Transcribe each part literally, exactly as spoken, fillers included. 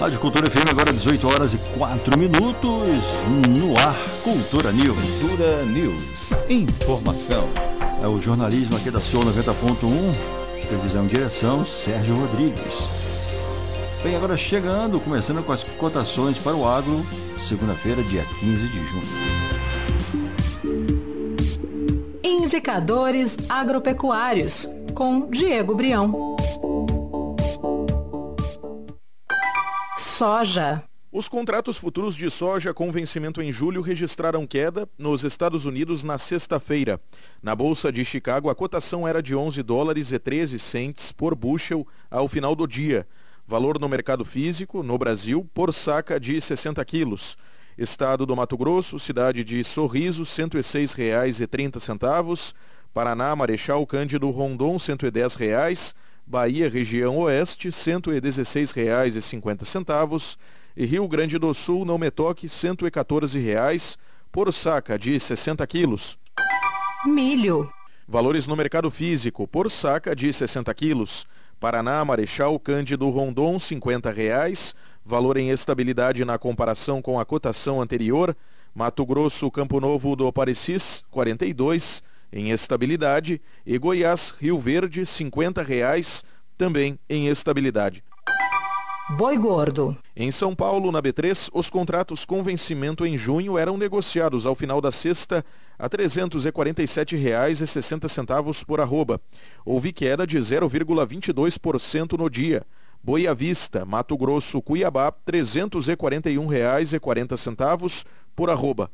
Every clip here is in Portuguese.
Rádio Cultura F M, agora dezoito horas e quatro minutos, no ar, Cultura News. Cultura News, informação. É o jornalismo aqui da Sul noventa ponto um, supervisão e direção, Sérgio Rodrigues. Bem, agora chegando, começando com as cotações para o agro, segunda-feira, dia quinze de junho. Indicadores agropecuários, com Diego Brião. Soja. Os contratos futuros de soja com vencimento em julho registraram queda nos Estados Unidos na sexta-feira. Na Bolsa de Chicago, a cotação era de onze dólares e treze centes por bushel ao final do dia. Valor no mercado físico, no Brasil, por saca de sessenta quilos. Estado do Mato Grosso, cidade de Sorriso, cento e seis reais e trinta centavos. Paraná, Marechal Cândido Rondon, cento e dez reais. Bahia, região oeste, cento e dezesseis reais e cinquenta centavos. E Rio Grande do Sul, não me toque, cento e quatorze reais por saca de sessenta quilos. Milho. Valores no mercado físico, por saca de sessenta quilos. Paraná, Marechal Cândido Rondon, cinquenta reais. Valor em estabilidade na comparação com a cotação anterior. Mato Grosso, Campo Novo do Parecis, quarenta e dois em estabilidade, e Goiás, Rio Verde, cinquenta reais, também em estabilidade. Boi gordo. Em São Paulo, na B três, os contratos com vencimento em junho eram negociados ao final da sexta a trezentos e quarenta e sete reais e sessenta centavos por arroba. Houve queda de zero vírgula vinte e dois por cento no dia. Boi à vista, Mato Grosso, Cuiabá, trezentos e quarenta e um reais e quarenta centavos por arroba.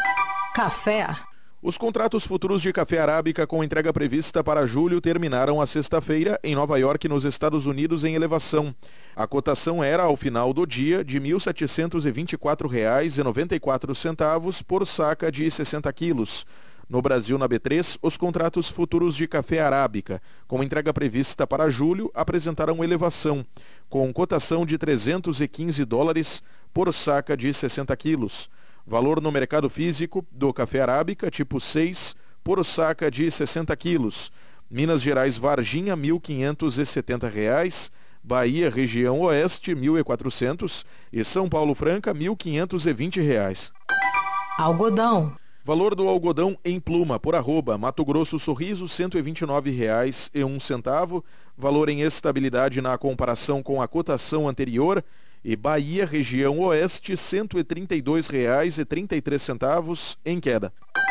Café. Os contratos futuros de café arábica com entrega prevista para julho terminaram a sexta-feira em Nova York, nos Estados Unidos, em elevação. A cotação era, ao final do dia, de mil setecentos e vinte e quatro reais e noventa e quatro centavos por saca de sessenta quilos. No Brasil, na B três, os contratos futuros de café arábica, com entrega prevista para julho, apresentaram elevação, com cotação de trezentos e quinze dólares por saca de sessenta quilos. Valor no mercado físico do café arábica tipo seis por saca de sessenta quilos. Minas Gerais, Varginha, mil quinhentos e setenta reais. Bahia, região oeste, mil e quatrocentos. E São Paulo Franca, mil quinhentos e vinte reais. Algodão. Valor do algodão em pluma por arroba. Mato Grosso, Sorriso, cento e vinte e nove reais e um centavo. Valor em estabilidade na comparação com a cotação anterior. E Bahia, região oeste, cento e trinta e dois reais e trinta e três centavos em queda.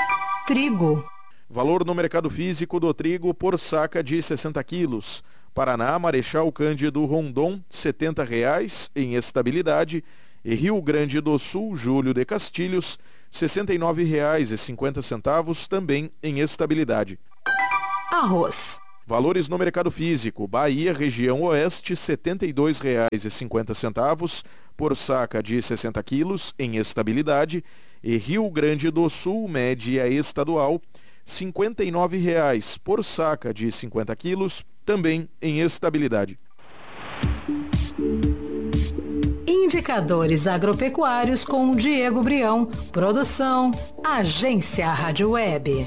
Trigo. Valor no mercado físico do trigo por saca de sessenta quilos. Paraná, Marechal Cândido Rondon, setenta reais em estabilidade. E Rio Grande do Sul, Júlio de Castilhos, sessenta e nove reais e cinquenta centavos também em estabilidade. Arroz. Valores no mercado físico. Bahia, região oeste, setenta e dois reais e cinquenta centavos por saca de sessenta quilos em estabilidade. E Rio Grande do Sul, média estadual, cinquenta e nove reais por saca de cinquenta quilos, também em estabilidade. Indicadores agropecuários com Diego Brião. Produção, Agência Rádio Web.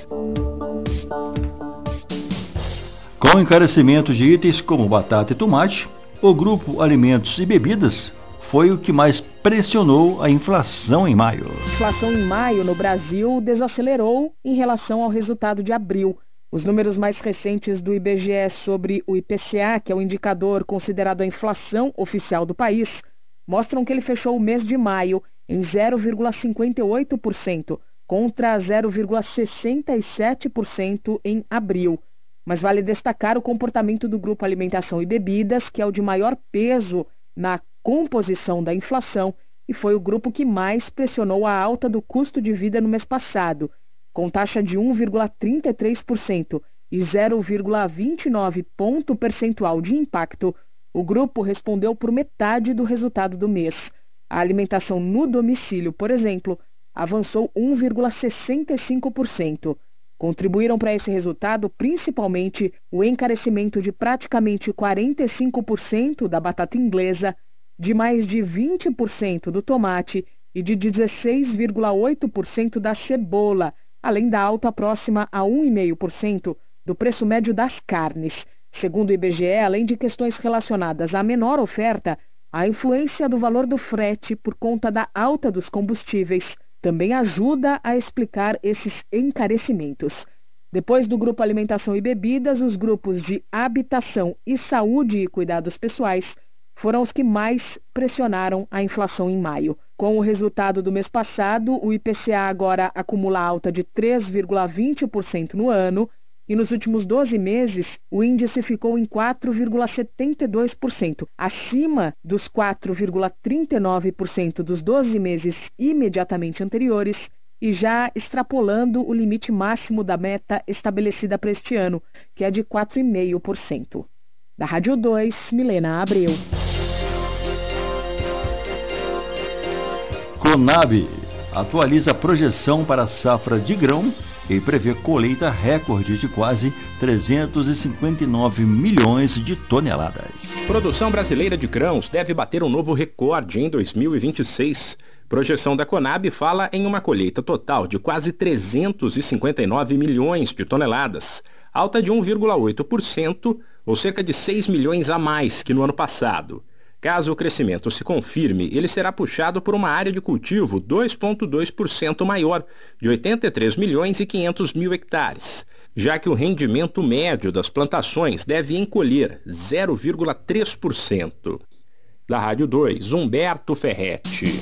Com encarecimento de itens como batata e tomate, o grupo Alimentos e Bebidas foi o que mais pressionou a inflação em maio. A inflação em maio no Brasil desacelerou em relação ao resultado de abril. Os números mais recentes do I B G E sobre o I P C A, que é o indicador considerado a inflação oficial do país, mostram que ele fechou o mês de maio em zero vírgula cinquenta e oito por cento, contra zero vírgula sessenta e sete por cento em abril. Mas vale destacar o comportamento do grupo Alimentação e Bebidas, que é o de maior peso na composição da inflação e foi o grupo que mais pressionou a alta do custo de vida no mês passado, com taxa de um vírgula trinta e três por cento e zero vírgula vinte e nove ponto percentual de impacto. O grupo respondeu por metade do resultado do mês. A alimentação no domicílio, por exemplo, avançou um vírgula sessenta e cinco por cento. Contribuíram para esse resultado principalmente o encarecimento de praticamente quarenta e cinco por cento da batata inglesa, de mais de vinte por cento do tomate e de dezesseis vírgula oito por cento da cebola, além da alta próxima a um vírgula cinco por cento do preço médio das carnes. Segundo o I B G E, além de questões relacionadas à menor oferta, A influência do valor do frete por conta da alta dos combustíveis também ajuda a explicar esses encarecimentos. Depois do grupo Alimentação e Bebidas, os grupos de Habitação e Saúde e Cuidados Pessoais foram os que mais pressionaram a inflação em maio. Com o resultado do mês passado, o I P C A agora acumula alta de três vírgula vinte por cento no ano e nos últimos doze meses o índice ficou em quatro vírgula setenta e dois por cento, acima dos quatro vírgula trinta e nove por cento dos doze meses imediatamente anteriores e já extrapolando o limite máximo da meta estabelecida para este ano, que é de quatro vírgula cinco por cento. Da Rádio dois, Milena Abreu. Conab atualiza a projeção para a safra de grão e prevê colheita recorde de quase trezentos e cinquenta e nove milhões de toneladas. Produção brasileira de grãos deve bater um novo recorde em dois mil e vinte e seis. Projeção da Conab fala em uma colheita total de quase trezentos e cinquenta e nove milhões de toneladas, alta de um vírgula oito por cento, ou cerca de seis milhões a mais que no ano passado. Caso o crescimento se confirme, ele será puxado por uma área de cultivo dois vírgula dois por cento maior, de oitenta e três milhões e quinhentos mil hectares, já que o rendimento médio das plantações deve encolher zero vírgula três por cento. Da Rádio dois, Humberto Ferretti.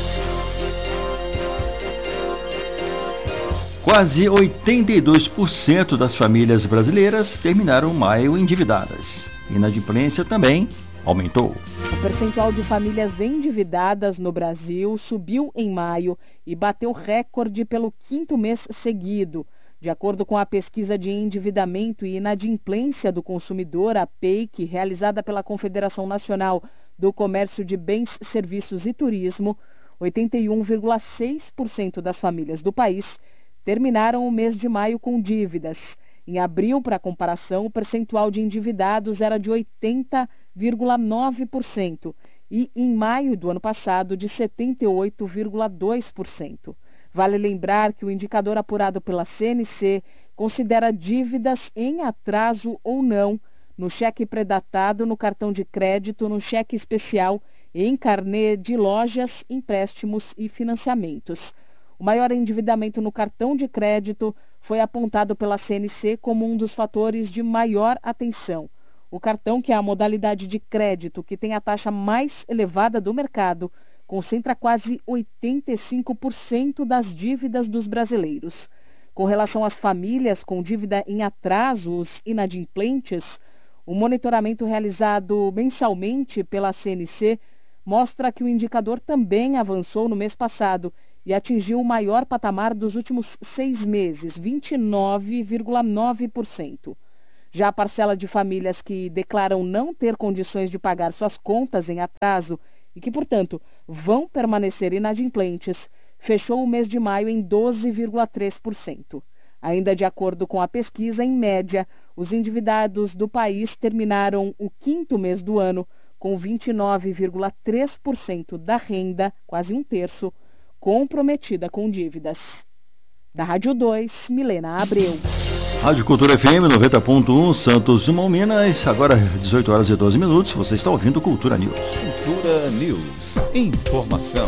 Quase oitenta e dois por cento das famílias brasileiras terminaram maio endividadas. Inadimplência também aumentou. O percentual de famílias endividadas no Brasil subiu em maio e bateu recorde pelo quinto mês seguido. De acordo com a pesquisa de endividamento e inadimplência do consumidor, a P E I C, realizada pela Confederação Nacional do Comércio de Bens, Serviços e Turismo, oitenta e um vírgula seis por cento das famílias do país terminaram o mês de maio com dívidas. Em abril, para comparação, o percentual de endividados era de oitenta vírgula nove por cento e em maio do ano passado de setenta e oito vírgula dois por cento. Vale lembrar que o indicador apurado pela C N C considera dívidas em atraso ou não no cheque predatado, no cartão de crédito, no cheque especial e em carnê de lojas, empréstimos e financiamentos. O maior endividamento no cartão de crédito foi apontado pela C N C como um dos fatores de maior atenção. O cartão, que é a modalidade de crédito que tem a taxa mais elevada do mercado, concentra quase oitenta e cinco por cento das dívidas dos brasileiros. Com relação às famílias com dívida em atraso, os inadimplentes, o monitoramento realizado mensalmente pela C N C mostra que o indicador também avançou no mês passado e atingiu o maior patamar dos últimos seis meses, vinte e nove vírgula nove por cento. Já a parcela de famílias que declaram não ter condições de pagar suas contas em atraso e que, portanto, vão permanecer inadimplentes, fechou o mês de maio em doze vírgula três por cento. Ainda de acordo com a pesquisa, em média, os endividados do país terminaram o quinto mês do ano com vinte e nove vírgula três por cento da renda, quase um terço, comprometida com dívidas. Da Rádio dois, Milena Abreu. Rádio Cultura F M noventa ponto um, Santos Dumont, Minas. Agora dezoito horas e doze minutos. Você está ouvindo Cultura News. Cultura News. Informação.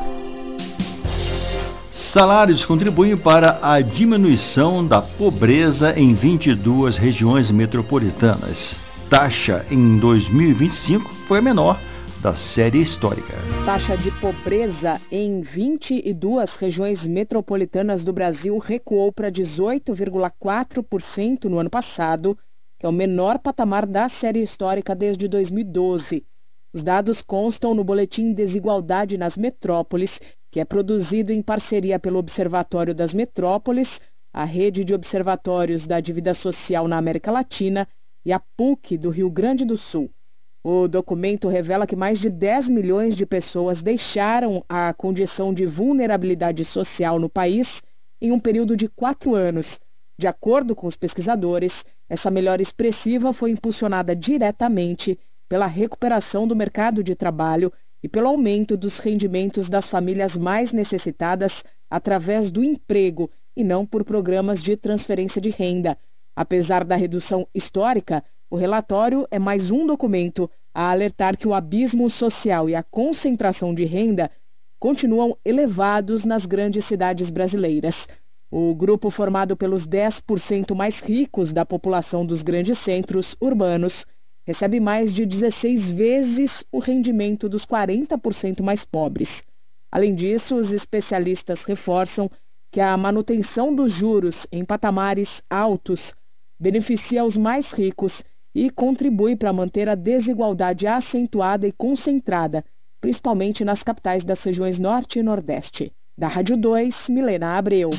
Salários contribuem para a diminuição da pobreza em vinte e duas regiões metropolitanas. Taxa em dois mil e vinte e cinco foi a menor da série histórica. Taxa de pobreza em vinte e duas regiões metropolitanas do Brasil recuou para dezoito vírgula quatro por cento no ano passado, que é o menor patamar da série histórica desde dois mil e doze. Os dados constam no Boletim Desigualdade nas Metrópoles, que é produzido em parceria pelo Observatório das Metrópoles, a Rede de Observatórios da Dívida Social na América Latina e a P U C do Rio Grande do Sul. O documento revela que mais de dez milhões de pessoas deixaram a condição de vulnerabilidade social no país em um período de quatro anos. De acordo com os pesquisadores, essa melhora expressiva foi impulsionada diretamente pela recuperação do mercado de trabalho e pelo aumento dos rendimentos das famílias mais necessitadas através do emprego e não por programas de transferência de renda. Apesar da redução histórica, o relatório é mais um documento a alertar que o abismo social e a concentração de renda continuam elevados nas grandes cidades brasileiras. O grupo, formado pelos dez por cento mais ricos da população dos grandes centros urbanos, recebe mais de dezesseis vezes o rendimento dos quarenta por cento mais pobres. Além disso, os especialistas reforçam que a manutenção dos juros em patamares altos beneficia os mais ricos e contribui para manter a desigualdade acentuada e concentrada, principalmente nas capitais das regiões Norte e Nordeste. Da Rádio dois, Milena Abreu.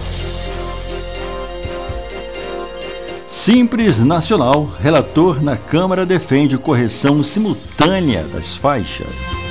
Simples Nacional, relator na Câmara defende correção simultânea das faixas.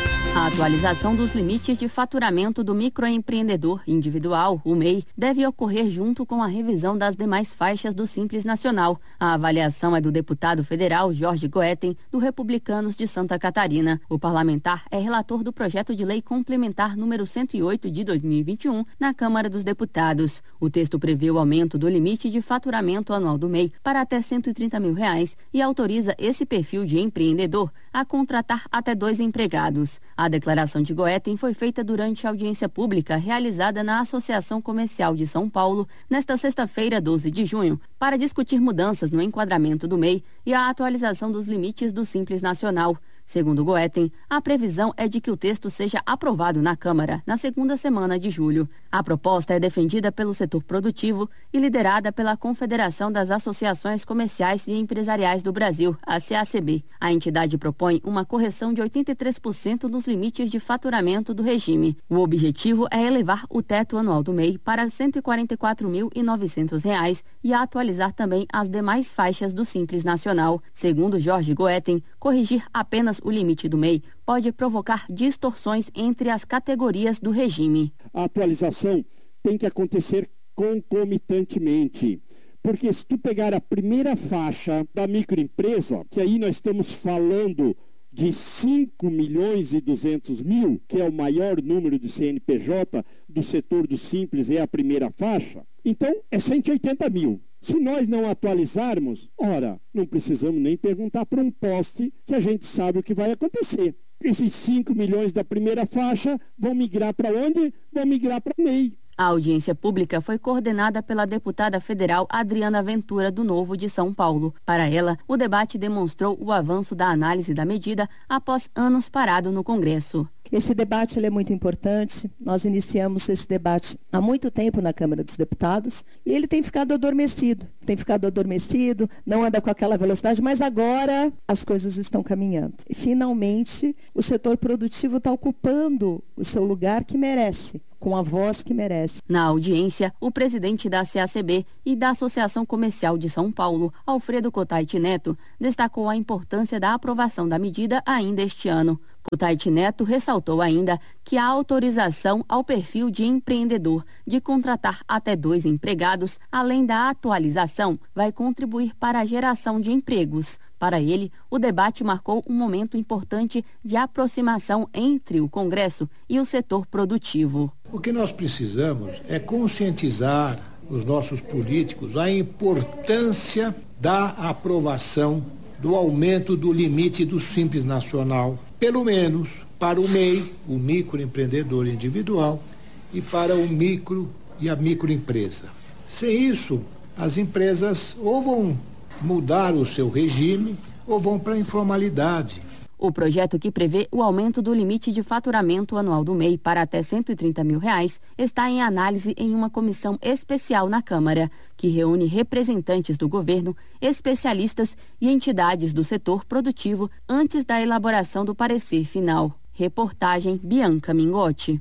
A atualização dos limites de faturamento do microempreendedor individual, o M E I, deve ocorrer junto com a revisão das demais faixas do Simples Nacional. A avaliação é do deputado federal Jorge Goetten, do Republicanos de Santa Catarina. O parlamentar é relator do projeto de lei complementar número cento e oito de dois mil e vinte e um na Câmara dos Deputados. O texto prevê o aumento do limite de faturamento anual do M E I para até cento e trinta mil reais e autoriza esse perfil de empreendedor a contratar até dois empregados. A declaração de Goetten foi feita durante a audiência pública realizada na Associação Comercial de São Paulo nesta sexta-feira, doze de junho, para discutir mudanças no enquadramento do M E I e a atualização dos limites do Simples Nacional. Segundo Goetten, a previsão é de que o texto seja aprovado na Câmara na segunda semana de julho. A proposta é defendida pelo setor produtivo e liderada pela Confederação das Associações Comerciais e Empresariais do Brasil, a C A C B. A entidade propõe uma correção de oitenta e três por cento nos limites de faturamento do regime. O objetivo é elevar o teto anual do M E I para cento e quarenta e quatro mil e novecentos reais e atualizar também as demais faixas do Simples Nacional. Segundo Jorge Goetten, corrigir apenas o limite do M E I pode provocar distorções entre as categorias do regime. A atualização tem que acontecer concomitantemente, porque se tu pegar a primeira faixa da microempresa, que aí nós estamos falando de cinco milhões e duzentos mil, que é o maior número de C N P J do setor do Simples, é a primeira faixa, então é cento e oitenta mil. Se nós não atualizarmos, ora, não precisamos nem perguntar para um poste que a gente sabe o que vai acontecer. Esses cinco milhões da primeira faixa vão migrar para onde? Vão migrar para o M E I. A audiência pública foi coordenada pela deputada federal Adriana Ventura, do Novo de São Paulo. Para ela, o debate demonstrou o avanço da análise da medida após anos parado no Congresso. Esse debate ele é muito importante. Nós iniciamos esse debate há muito tempo na Câmara dos Deputados e ele tem ficado adormecido. Tem ficado adormecido, não anda com aquela velocidade, mas agora as coisas estão caminhando. E, finalmente, o setor produtivo está ocupando o seu lugar que merece, com a voz que merece. Na audiência, o presidente da C A C B e da Associação Comercial de São Paulo, Alfredo Cotait Neto, destacou a importância da aprovação da medida ainda este ano. Cotait Neto ressaltou ainda que a autorização ao perfil de empreendedor de contratar até dois empregados, além da atualização, vai contribuir para a geração de empregos. Para ele, o debate marcou um momento importante de aproximação entre o Congresso e o setor produtivo. O que nós precisamos é conscientizar os nossos políticos a importância da aprovação do aumento do limite do Simples Nacional, pelo menos para o M E I, o microempreendedor individual, e para o micro e a microempresa. Sem isso, as empresas ou vão mudar o seu regime ou vão para a informalidade. O projeto, que prevê o aumento do limite de faturamento anual do M E I para até cento e trinta mil reais, está em análise em uma comissão especial na Câmara, que reúne representantes do governo, especialistas e entidades do setor produtivo antes da elaboração do parecer final. Reportagem Bianca Mingotti.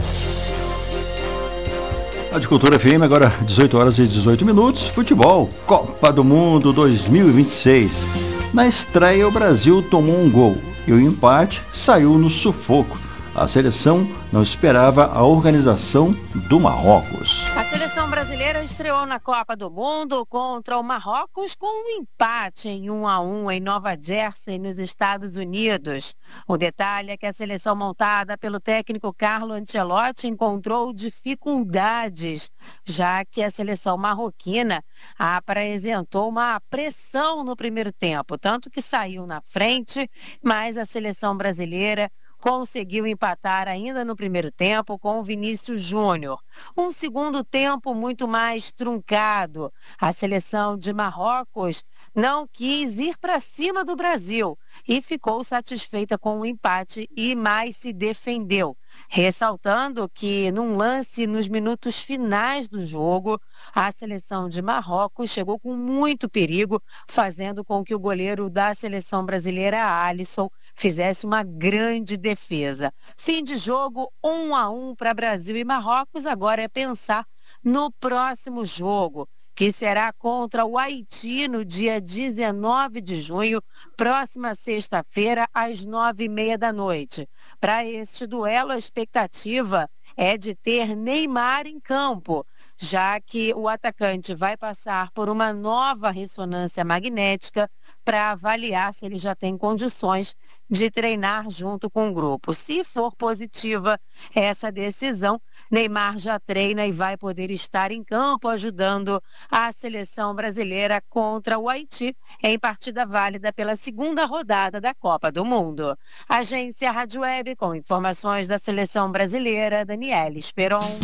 A de Cultura F M, agora dezoito horas e dezoito minutos. Futebol, Copa do Mundo dois mil e vinte e seis. Na estreia, o Brasil tomou um gol e o empate saiu no sufoco. a seleção não esperava a organização do Marrocos. A seleção brasileira estreou na Copa do Mundo contra o Marrocos com um empate em um a um em Nova Jersey, nos Estados Unidos. O detalhe é que a seleção montada pelo técnico Carlo Ancelotti encontrou dificuldades, já que a seleção marroquina apresentou uma pressão no primeiro tempo, tanto que saiu na frente, mas a seleção brasileira conseguiu empatar ainda no primeiro tempo com o Vinícius Júnior. Um segundo tempo muito mais truncado. A seleção de Marrocos não quis ir para cima do Brasil e ficou satisfeita com o empate e mais se defendeu. Ressaltando que, num lance nos minutos finais do jogo, a seleção de Marrocos chegou com muito perigo, fazendo com que o goleiro da seleção brasileira, Alisson, fizesse uma grande defesa. Fim de jogo, um a um para Brasil e Marrocos. Agora é pensar no próximo jogo, que será contra o Haiti no dia dezenove de junho, próxima sexta-feira, às nove e meia da noite. Para este duelo, a expectativa é de ter Neymar em campo, já que o atacante vai passar por uma nova ressonância magnética para avaliar se ele já tem condições de treinar junto com o grupo. Se for positiva essa decisão, Neymar já treina e vai poder estar em campo ajudando a seleção brasileira contra o Haiti em partida válida pela segunda rodada da Copa do Mundo. Agência Rádio Web com informações da seleção brasileira, Daniela Esperon.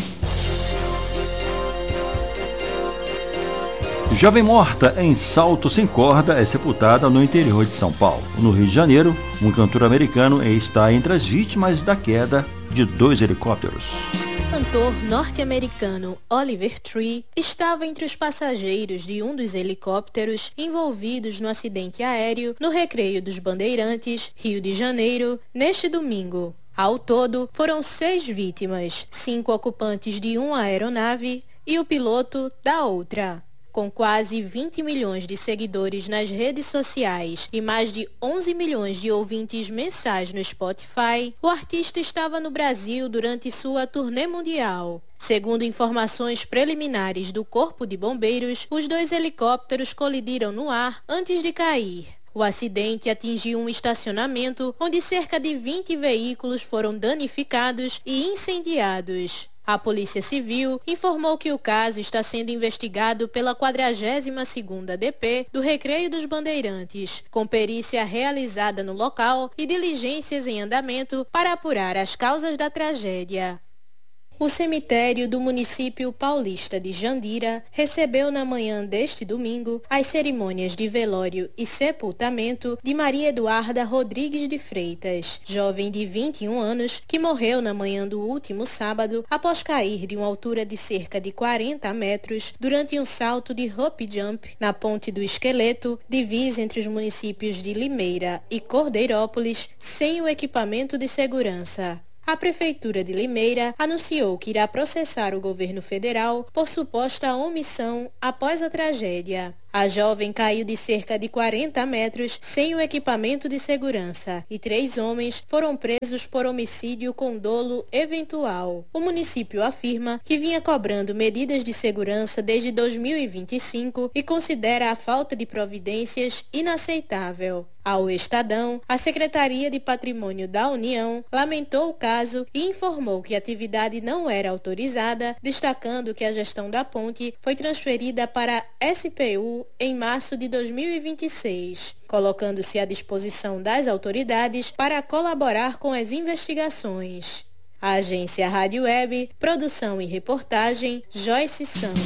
Jovem morta em salto sem corda é sepultada no interior de São Paulo. No Rio de Janeiro, um cantor americano está entre as vítimas da queda de dois helicópteros. O cantor norte-americano Oliver Tree estava entre os passageiros de um dos helicópteros envolvidos no acidente aéreo no Recreio dos Bandeirantes, Rio de Janeiro, neste domingo. Ao todo, foram seis vítimas, cinco ocupantes de uma aeronave e o piloto da outra. Com quase vinte milhões de seguidores nas redes sociais e mais de onze milhões de ouvintes mensais no Spotify, o artista estava no Brasil durante sua turnê mundial. Segundo informações preliminares do Corpo de Bombeiros, os dois helicópteros colidiram no ar antes de cair. O acidente atingiu um estacionamento onde cerca de vinte veículos foram danificados e incendiados. A Polícia Civil informou que o caso está sendo investigado pela quadragésima segunda D P do Recreio dos Bandeirantes, com perícia realizada no local e diligências em andamento para apurar as causas da tragédia. O cemitério do município paulista de Jandira recebeu na manhã deste domingo as cerimônias de velório e sepultamento de Maria Eduarda Rodrigues de Freitas, jovem de vinte e um anos que morreu na manhã do último sábado após cair de uma altura de cerca de quarenta metros durante um salto de rope jump na Ponte do Esqueleto, divisa entre os municípios de Limeira e Cordeirópolis, sem o equipamento de segurança. A Prefeitura de Limeira anunciou que irá processar o governo federal por suposta omissão após a tragédia. A jovem caiu de cerca de quarenta metros sem o equipamento de segurança e três homens foram presos por homicídio com dolo eventual. O município afirma que vinha cobrando medidas de segurança desde dois mil e vinte e cinco e considera a falta de providências inaceitável. Ao Estadão, a Secretaria de Patrimônio da União lamentou o caso e informou que a atividade não era autorizada, destacando que a gestão da ponte foi transferida para a S P U em março de dois mil e vinte e seis, colocando-se à disposição das autoridades para colaborar com as investigações. A agência Rádio Web, produção e reportagem, Joyce Santos.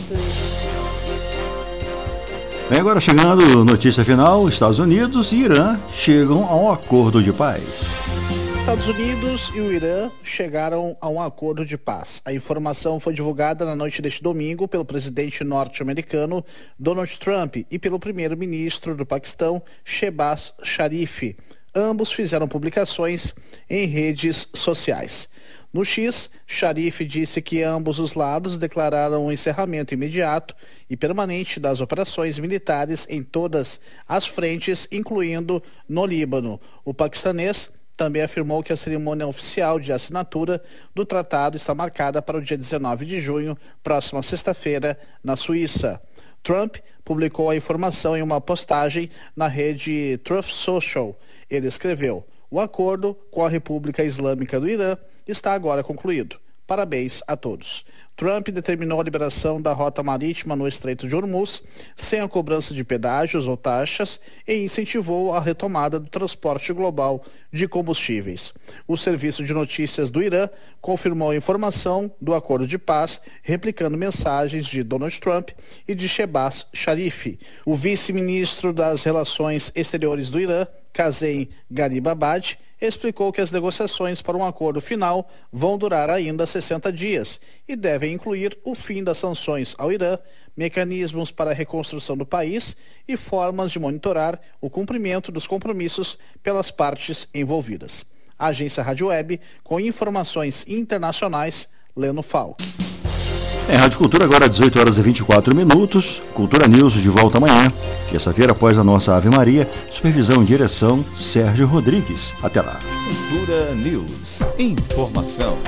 Bem, agora chegando, notícia final, Estados Unidos e Irã chegam a um acordo de paz. Estados Unidos e o Irã chegaram a um acordo de paz. A informação foi divulgada na noite deste domingo pelo presidente norte-americano Donald Trump e pelo primeiro-ministro do Paquistão, Shehbaz Sharif. Ambos fizeram publicações em redes sociais. No X, Sharif disse que ambos os lados declararam o encerramento imediato e permanente das operações militares em todas as frentes, incluindo no Líbano. O paquistanês também afirmou que a cerimônia oficial de assinatura do tratado está marcada para o dia dezenove de junho, próxima sexta-feira, na Suíça. Trump publicou a informação em uma postagem na rede Truth Social. Ele escreveu: o acordo com a República Islâmica do Irã está agora concluído. Parabéns a todos. Trump determinou a liberação da rota marítima no Estreito de Hormuz, sem a cobrança de pedágios ou taxas, e incentivou a retomada do transporte global de combustíveis. O Serviço de Notícias do Irã confirmou a informação do acordo de paz, replicando mensagens de Donald Trump e de Shehbaz Sharif. O vice-ministro das Relações Exteriores do Irã, Kazem Garibabad, explicou que as negociações para um acordo final vão durar ainda sessenta dias e devem incluir o fim das sanções ao Irã, mecanismos para a reconstrução do país e formas de monitorar o cumprimento dos compromissos pelas partes envolvidas. A Agência Rádio Web, com informações internacionais, Leno Falck. Em Rádio Cultura, agora dezoito horas e vinte e quatro minutos. Cultura News de volta amanhã. Terça-feira, após a nossa Ave Maria. Supervisão e direção, Sérgio Rodrigues. Até lá. Cultura News. Informação.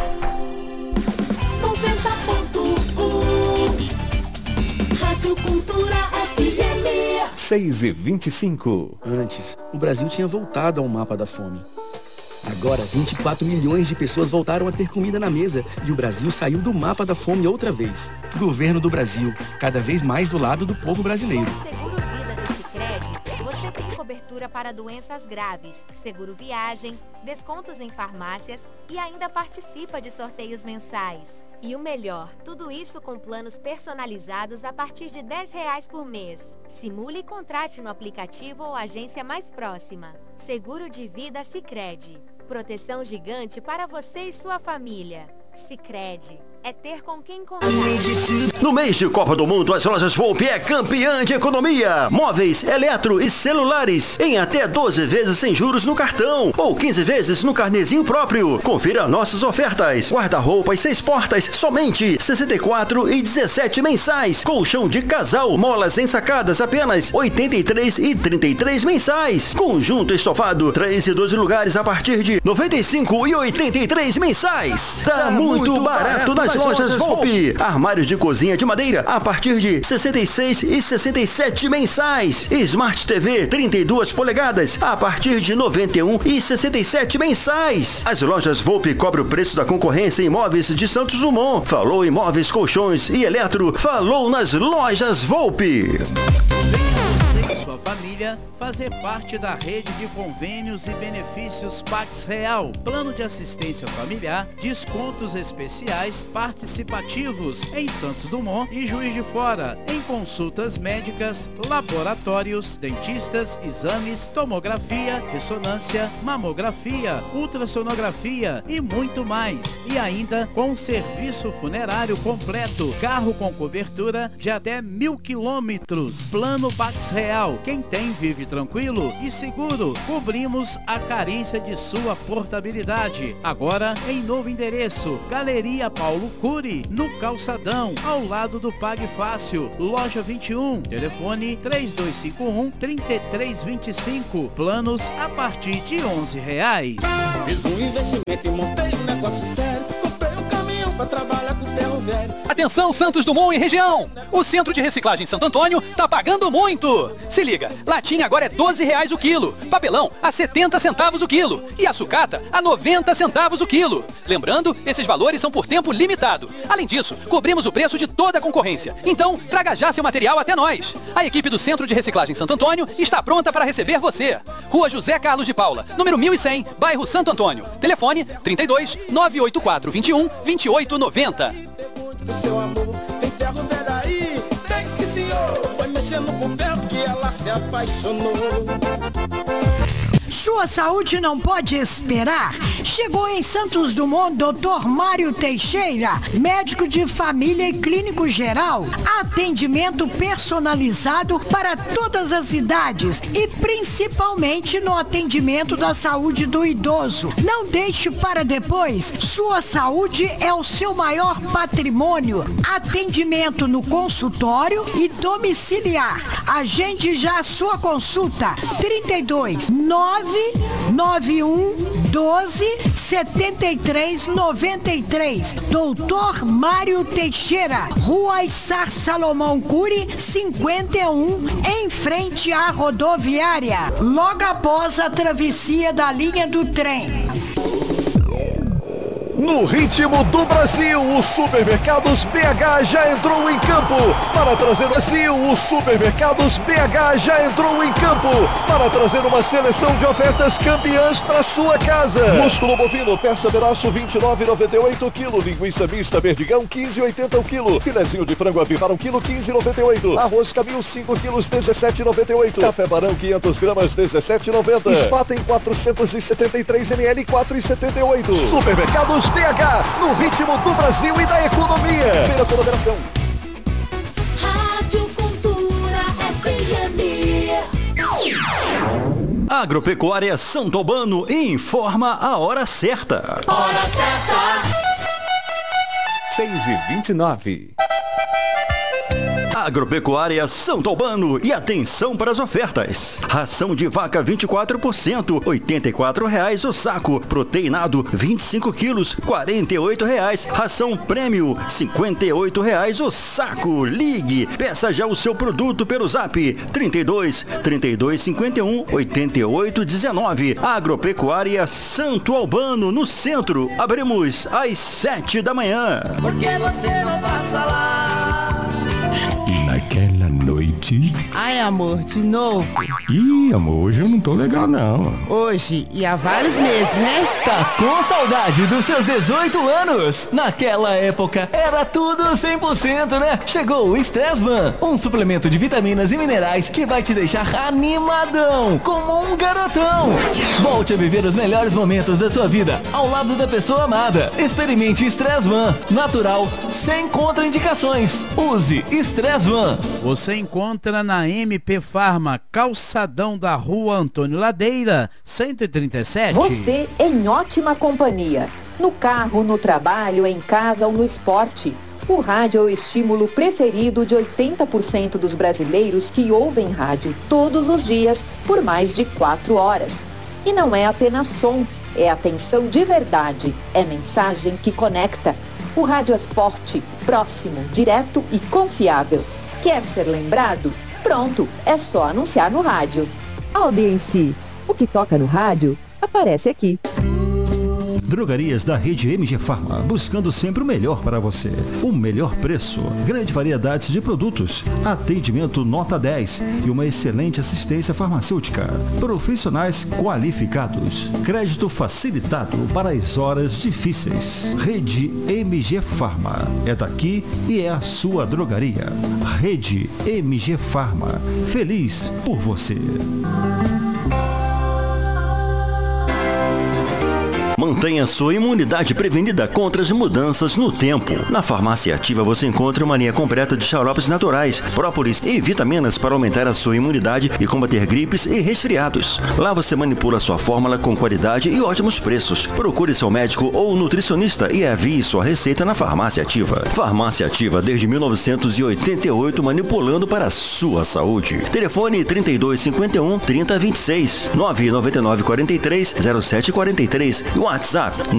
noventa ponto um Rádio Cultura F M. seis e vinte e cinco. Antes, o Brasil tinha voltado ao mapa da fome. Agora, vinte e quatro milhões de pessoas voltaram a ter comida na mesa e o Brasil saiu do mapa da fome outra vez. Governo do Brasil, cada vez mais do lado do povo brasileiro. Com o Seguro Vida do Sicredi, você tem cobertura para doenças graves, seguro viagem, descontos em farmácias e ainda participa de sorteios mensais. E o melhor, tudo isso com planos personalizados a partir de dez reais por mês. Simule e contrate no aplicativo ou agência mais próxima. Seguro de Vida Sicredi. Proteção gigante para você e sua família. Sicredi. É ter com quem contar. No mês de Copa do Mundo, as lojas Volpe é campeã de economia. Móveis, eletro e celulares em até doze vezes sem juros no cartão ou quinze vezes no carnezinho próprio. Confira nossas ofertas. Guarda-roupas seis portas, somente sessenta e quatro e dezessete mensais. Colchão de casal, molas ensacadas, apenas oitenta e três e trinta e três mensais. Conjunto estofado, três e doze lugares a partir de noventa e cinco e oitenta e três mensais. Tá muito barato nas lojas Volpe. Armários de cozinha de madeira a partir de sessenta e seis e sessenta e sete mensais. Smart T V trinta e duas polegadas a partir de noventa e um e sessenta e sete mensais. As lojas Volpe cobrem o preço da concorrência em imóveis de Santos Dumont. Falou imóveis, colchões e eletro. Falou nas lojas Volpe. Sua família fazer parte da rede de convênios e benefícios Pax Real, plano de assistência familiar, descontos especiais participativos em Santos Dumont e Juiz de Fora, em consultas médicas, laboratórios, dentistas, exames, tomografia, ressonância, mamografia, ultrassonografia e muito mais. E ainda com serviço funerário completo, carro com cobertura de até mil quilômetros, plano Pax Real. Quem tem vive tranquilo e seguro. Cobrimos a carência de sua portabilidade. Agora em novo endereço, Galeria Paulo Cury, no Calçadão, ao lado do Pague Fácil, loja vinte e um, telefone três dois cinco um, três três dois cinco, planos a partir de onze reais. Fiz um investimento e montei um negócio sério. Comprei um caminhão pra trabalhar com ferro velho. Atenção Santos Dumont e região! O Centro de Reciclagem Santo Antônio tá pagando muito! Se liga, latinha agora é doze reais o quilo, papelão a setenta centavos o quilo e a sucata a noventa centavos o quilo. Lembrando, esses valores são por tempo limitado. Além disso, cobrimos o preço de toda a concorrência. Então, traga já seu material até nós. A equipe do Centro de Reciclagem Santo Antônio está pronta para receber você. Rua José Carlos de Paula, número mil e cem, bairro Santo Antônio. Telefone trinta e dois, nove oito quatro, vinte e um, vinte e oito noventa. O seu amor tem ferro velho aí, tem sim senhor. Foi mexendo com ferro que ela se apaixonou. Sua saúde não pode esperar. Chegou em Santos Dumont doutor Mário Teixeira, médico de família e clínico geral. Atendimento personalizado para todas as idades e principalmente no atendimento da saúde do idoso. Não deixe para depois. Sua saúde é o seu maior patrimônio. Atendimento no consultório e domiciliar. Agende já a sua consulta. trinta e dois, nove nove nove um doze setenta e três noventa e três. Doutor Mário Teixeira, Rua Issar Salomão Cury, cinquenta e um, em frente à rodoviária, logo após a travessia da linha do trem. No ritmo do Brasil, o Supermercados B H já entrou em campo para trazer o Brasil. O Supermercados B H já entrou em campo para trazer uma seleção de ofertas campeãs para sua casa. Músculo bovino, peça braço vinte e nove reais e noventa e oito quilo. Linguiça mista Perdigão quinze reais e oitenta o quilo. Filezinho de frango avivar um quilo quinze reais e noventa e oito. Arroz Camil cinco quilos dezessete reais e noventa e oito. Café Barão quinhentas gramas dezessete reais e noventa. Spaten quatrocentos e setenta e três mililitros quatro reais e setenta e oito. Supermercados B H, no ritmo do Brasil e da economia. Feira com moderação. Rádio Cultura F M. Agropecuária Santo Albano informa a hora certa. Hora certa. seis e vinte e nove. Agropecuária Santo Albano, e atenção para as ofertas. Ração de vaca vinte e quatro por cento, oitenta e quatro reais o saco. Proteinado vinte e cinco quilos, quarenta e oito reais. Ração prêmio cinquenta e oito reais o saco. Ligue, peça já o seu produto pelo Zap trinta e dois, trinta e dois, cinquenta e um, oitenta e oito, dezenove. Agropecuária Santo Albano, no centro. Abrimos às sete da manhã. Por que você não passa lá? Naquela noite... Ai, amor, de novo? Ih, amor, hoje eu não tô legal, não. Hoje e há vários meses, né? Tá com saudade dos seus dezoito anos? Naquela época, era tudo cem por cento, né? Chegou o Stressman, um suplemento de vitaminas e minerais que vai te deixar animadão, como um garotão. Volte a viver os melhores momentos da sua vida, ao lado da pessoa amada. Experimente Stressman, natural, sem contraindicações. Use Stressman. Você encontra na M P Farma, calçadão da Rua Antônio Ladeira, cento e trinta e sete. Você em ótima companhia. No carro, no trabalho, em casa ou no esporte. O rádio é o estímulo preferido de oitenta por cento dos brasileiros que ouvem rádio todos os dias por mais de quatro horas. E não é apenas som, é atenção de verdade, é mensagem que conecta. O rádio é forte, próximo, direto e confiável. Quer ser lembrado? Pronto, é só anunciar no rádio. Audiência. O que toca no rádio, aparece aqui. Drogarias da rede M G Farma, buscando sempre o melhor para você. O melhor preço, grande variedade de produtos, atendimento nota dez e uma excelente assistência farmacêutica. Profissionais qualificados, crédito facilitado para as horas difíceis. Rede M G Farma, é daqui e é a sua drogaria. Rede M G Farma, feliz por você. Mantenha sua imunidade prevenida contra as mudanças no tempo. Na Farmácia Ativa você encontra uma linha completa de xaropes naturais, própolis e vitaminas para aumentar a sua imunidade e combater gripes e resfriados. Lá você manipula sua fórmula com qualidade e ótimos preços. Procure seu médico ou nutricionista e envie sua receita na Farmácia Ativa. Farmácia Ativa desde mil novecentos e oitenta e oito, manipulando para a sua saúde. Telefone trinta e dois, cinquenta e um, trinta, vinte e seis, nove nove nove, quarenta e três, zero sete quarenta e três. WhatsApp